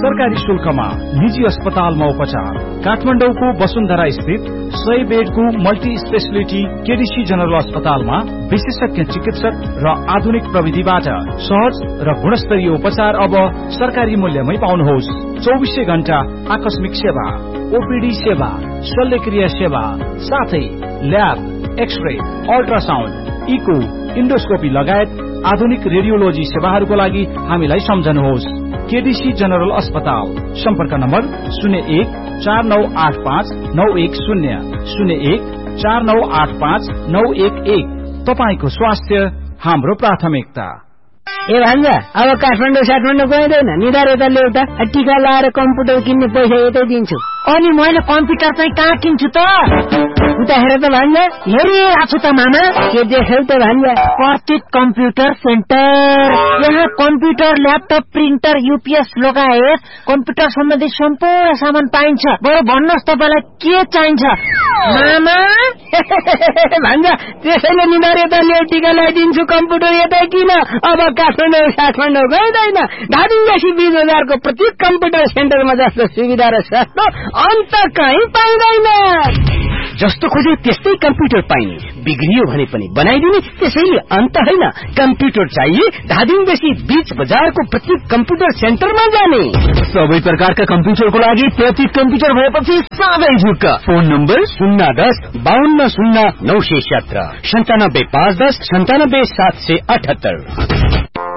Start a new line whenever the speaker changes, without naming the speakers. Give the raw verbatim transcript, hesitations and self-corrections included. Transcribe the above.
सरकारी शुल्कमा निजी अस्पतालमा उपचार। काठमाडौँको वसुन्धरा स्थित सय बेडको मल्टी स्पेशलिटी केडीसी जनरल अस्पतालमा विशेषज्ञ चिकित्सक र आधुनिक प्रविधिबाट सहज र गुणस्तरीय उपचार अब सरकारी मूल्यमै पाउनुहोस्। चौबिसै घण्टा आकस्मिक सेवा, ओपीडी सेवा, शल्यक्रिया सेवा, साथै lab, x-ray, ultrasound, eco, endoscopy लगायत आधुनिक रेडियोलोजी सेवाहरूको लागि हामीलाई सम्झनुहोस्। केडीसी जनरल अस्पताल। सम्पर्क नम्बर शून्य एक चार नौ आठ पाँच नौ एक शून्य शून्य एक चार नौ आठ पाँच नौ एक एक। तपाईको स्वास्थ्य हाम्रो प्राथमिकता।
ए भान्जा, अब काठमाडौँ साठमाडौँ गइँदैन, निधार यता ल्याउटा। टिका लाएर कम्प्युटर किन्ने पैसा यतै दिन्छु।
अनि मैले कम्प्युटर चाहिँ कहाँ किन्छु त?
उता हेर त भान्जा।
हेरिरहेको छु त मामा।
के देख्यौ त भान्जा?
प्रतीक कम्प्युटर सेन्टर। यहाँ कम्प्युटर, ल्यापटप, प्रिन्टर, युपीएस लगायत कम्प्युटर सम्बन्धी सम्पूर्ण सामान पाइन्छ। बरु भन्नुहोस् तपाईँलाई के चाहिन्छ?
मामा भान्जा, त्यसैले निधार यता ल्याउ, टिका लगाइदिन्छु। कम्प्युटर यतै किन, अब काठमाडौँ साठमाडौँ गइँदैन। धादिङदेखि बीस हजारको प्रत्येक कम्प्युटर सेन्टरमा जस्तो सुविधा र सस्तो अन्त कहीँ पाइँदैन। जस्तो खोजे त्यस्तै कम्प्युटर पाइने, बिग्रियो भने पनि बनाइदिने। त्यसैले अन्त होइन, कम्प्युटर चाहिए धादिङदेखि बीच बजारको प्रत्येक कम्प्युटर सेन्टरमा जाने।
सबै प्रकारका कम्प्युटरको लागि प्रत्येक कम्प्युटर भएपछि सबै झुक्क। फोन नम्बर शून्य दस बाहन्न शून्य नौ सय सत्र सन्तानब्बे पाँच दस सन्तानब्बे सात सय अठहत्तर।